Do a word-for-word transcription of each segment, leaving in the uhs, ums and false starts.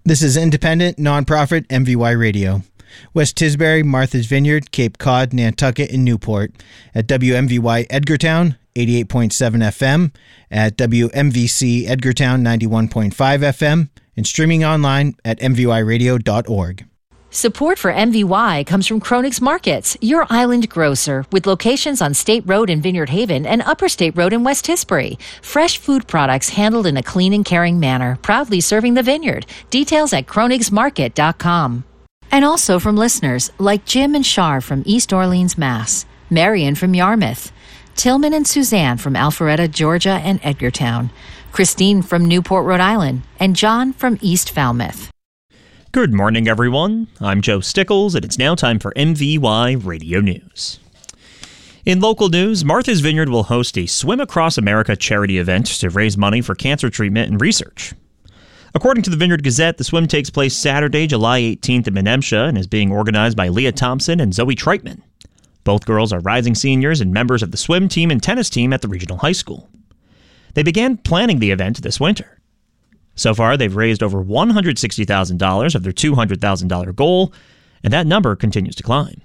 This is independent, nonprofit M V Y Radio. West Tisbury, Martha's Vineyard, Cape Cod, Nantucket, and Newport. At W M V Y Edgartown, eighty-eight point seven F M. At W M V C Edgartown, ninety-one point five F M. And streaming online at m v y radio dot org. Support for M V Y comes from Kronig's Markets, your island grocer, with locations on State Road in Vineyard Haven and Upper State Road in West Tisbury. Fresh food products handled in a clean and caring manner, proudly serving the vineyard. Details at kronigs market dot com. And also from listeners like Jim and Shar from East Orleans, Mass., Marion from Yarmouth, Tillman and Suzanne from Alpharetta, Georgia and Edgartown, Christine from Newport, Rhode Island, and John from East Falmouth. Good morning, everyone. I'm Joe Stickles, and it's now time for M V Y Radio News. In local news, Martha's Vineyard will host a Swim Across America charity event to raise money for cancer treatment and research. According to the Vineyard Gazette, the swim takes place Saturday, July eighteenth in Menemsha and is being organized by Leah Thompson and Zoe Treitman. Both girls are rising seniors and members of the swim team and tennis team at the regional high school. They began planning the event this winter. So far, they've raised over one hundred sixty thousand dollars of their two hundred thousand dollars goal, and that number continues to climb.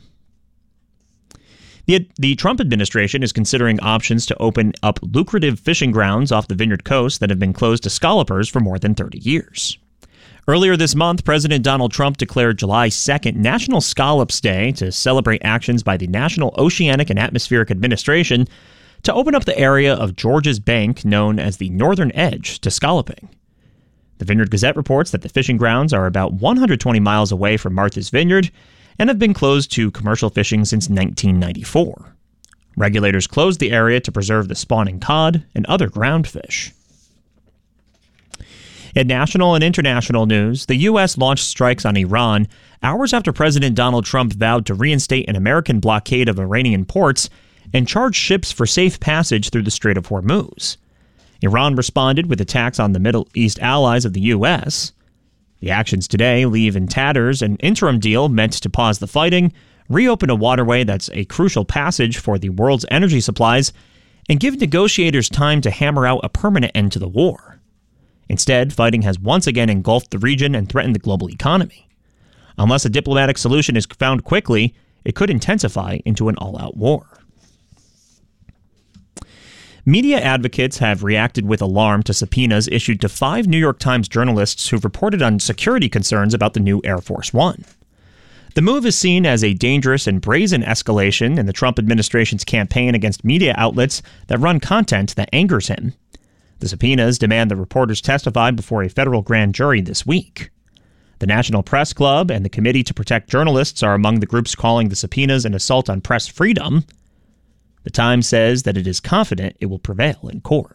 The, the Trump administration is considering options to open up lucrative fishing grounds off the Vineyard coast that have been closed to scallopers for more than thirty years. Earlier this month, President Donald Trump declared July second National Scallops Day to celebrate actions by the National Oceanic and Atmospheric Administration to open up the area of Georges Bank known as the Northern Edge to scalloping. The Vineyard Gazette reports that the fishing grounds are about one hundred twenty miles away from Martha's Vineyard and have been closed to commercial fishing since nineteen ninety-four. Regulators closed the area to preserve the spawning cod and other ground fish. In national and international news, the U S launched strikes on Iran hours after President Donald Trump vowed to reinstate an American blockade of Iranian ports and charge ships for safe passage through the Strait of Hormuz. Iran responded with attacks on the Middle East allies of the U S. The actions today leave in tatters an interim deal meant to pause the fighting, reopen a waterway that's a crucial passage for the world's energy supplies, and give negotiators time to hammer out a permanent end to the war. Instead, fighting has once again engulfed the region and threatened the global economy. Unless a diplomatic solution is found quickly, it could intensify into an all-out war. Media advocates have reacted with alarm to subpoenas issued to five New York Times journalists who've reported on security concerns about the new Air Force One. The move is seen as a dangerous and brazen escalation in the Trump administration's campaign against media outlets that run content that angers him. The subpoenas demand the reporters testify before a federal grand jury this week. The National Press Club and the Committee to Protect Journalists are among the groups calling the subpoenas an assault on press freedom. The Times says that it is confident it will prevail in court.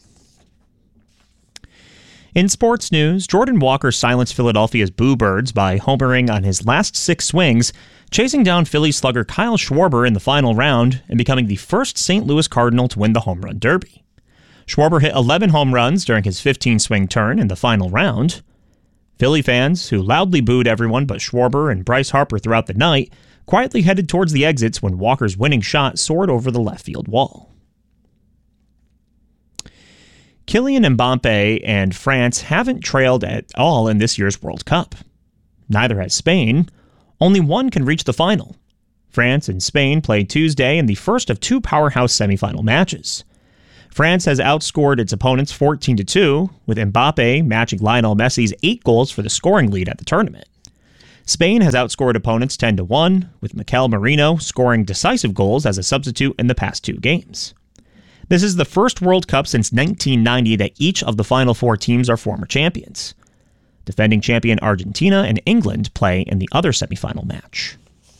In sports news, Jordan Walker silenced Philadelphia's Boo Birds by homering on his last six swings, chasing down Philly slugger Kyle Schwarber in the final round and becoming the first Saint Louis Cardinal to win the home run derby. Schwarber hit eleven home runs during his fifteen-swing turn in the final round. Philly fans, who loudly booed everyone but Schwarber and Bryce Harper throughout the night, quietly headed towards the exits when Walker's winning shot soared over the left field wall. Kylian Mbappe and France haven't trailed at all in this year's World Cup. Neither has Spain. Only one can reach the final. France and Spain play Tuesday in the first of two powerhouse semifinal matches. France has outscored its opponents fourteen to two, with Mbappe matching Lionel Messi's eight goals for the scoring lead at the tournament. Spain has outscored opponents ten to one, with Mikel Merino scoring decisive goals as a substitute in the past two games. This is the first World Cup since nineteen ninety that each of the final four teams are former champions. Defending champion Argentina and England play in the other semifinal match.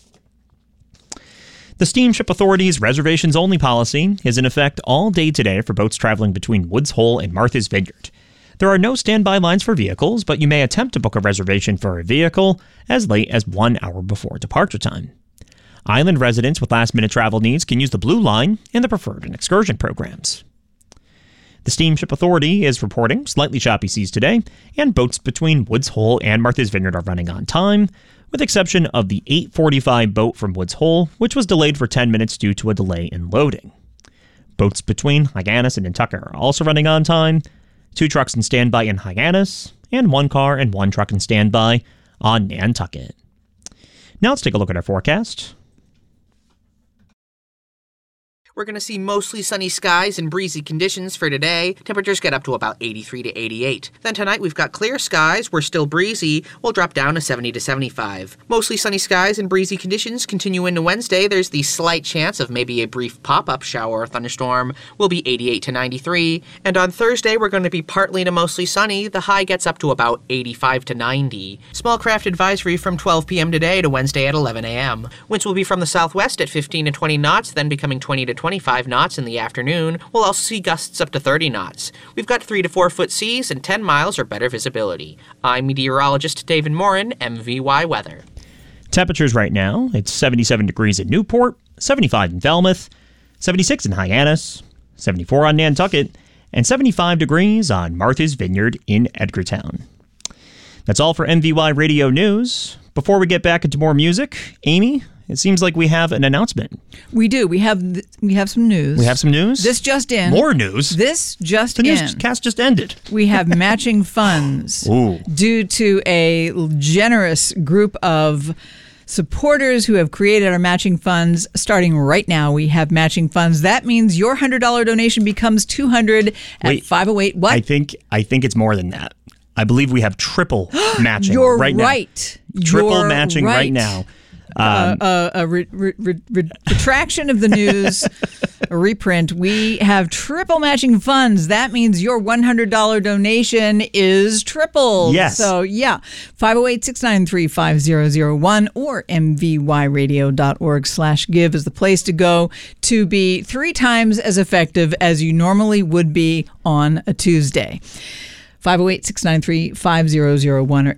The Steamship Authority's reservations-only policy is in effect all day today for boats traveling between Woods Hole and Martha's Vineyard. There are no standby lines for vehicles, but you may attempt to book a reservation for a vehicle as late as one hour before departure time. Island residents with last-minute travel needs can use the Blue Line in the Preferred and Excursion programs. The Steamship Authority is reporting slightly choppy seas today, and boats between Woods Hole and Martha's Vineyard are running on time, with exception of the eight forty-five boat from Woods Hole, which was delayed for ten minutes due to a delay in loading. Boats between Hyannis and Nantucket are also running on time. Two trucks in standby in Hyannis, and one car and one truck in standby on Nantucket. Now let's take a look at our forecast. We're going to see mostly sunny skies and breezy conditions for today. Temperatures get up to about eighty-three to eighty-eight. Then tonight we've got clear skies. We're still breezy. We'll drop down to seventy to seventy-five. Mostly sunny skies and breezy conditions continue into Wednesday. There's the slight chance of maybe a brief pop-up shower or thunderstorm. We'll be eighty-eight to ninety-three. And on Thursday we're going to be partly to mostly sunny. The high gets up to about eighty-five to ninety. Small craft advisory from twelve p.m. today to Wednesday at eleven a.m. Winds will be from the southwest at fifteen to twenty knots, then becoming twenty to twenty-five knots in the afternoon. We'll also see gusts up to thirty knots. We've got three to four foot seas and ten miles or better visibility. I'm meteorologist David Morin, M V Y Weather. Temperatures right now, it's seventy-seven degrees in Newport, seventy-five in Falmouth, seventy-six in Hyannis, seventy-four on Nantucket, and seventy-five degrees on Martha's Vineyard in Edgartown. That's all for M V Y Radio News. Before we get back into more music, Amy, it seems like we have an announcement. We do. We have th- we have some news. We have some news? This just in. More news? This just the in. The newscast just ended. We have matching funds. Ooh. Due to a generous group of supporters who have created our matching funds. Starting right now, we have matching funds. That means your one hundred dollars donation becomes two hundred dollars at Wait, five oh eight. What? I think I think it's more than that. I believe we have triple matching You're right, right now. Triple You're matching right. right now. Um, uh, uh, a re- re- re- re- retraction of the news, a reprint. We have triple matching funds. That means your one hundred dollars donation is tripled. Yes. So, yeah, five oh eight, six nine three, five oh oh one or mvyradio.org slash give is the place to go to be three times as effective as you normally would be on a Tuesday. five oh eight, six nine three, five oh oh one or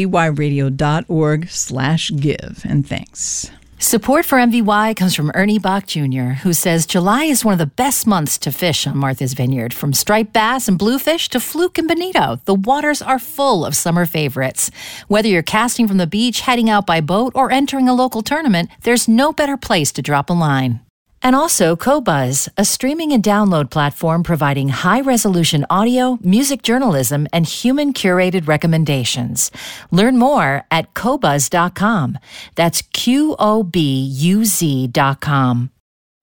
mvyradio.org slash give. And thanks. Support for M V Y comes from Ernie Bach Junior, who says July is one of the best months to fish on Martha's Vineyard. From striped bass and bluefish to fluke and bonito, the waters are full of summer favorites. Whether you're casting from the beach, heading out by boat, or entering a local tournament, there's no better place to drop a line. And also Qobuz, a streaming and download platform providing high-resolution audio, music journalism, and human-curated recommendations. Learn more at Qobuz dot com. That's Q O B U Z dot com.